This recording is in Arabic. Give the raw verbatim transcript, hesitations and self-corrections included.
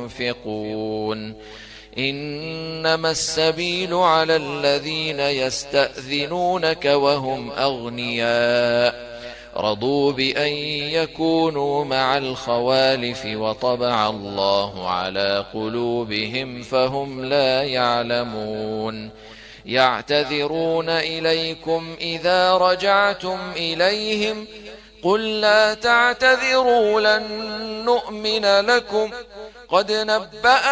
ينفقون إنما السبيل على الذين يستأذنونك وهم أغنياء رضوا بأن يكونوا مع الخوالف وطبع الله على قلوبهم فهم لا يعلمون يعتذرون إليكم إذا رجعتم إليهم قل لا تعتذروا لن نؤمن لكم قد نبأ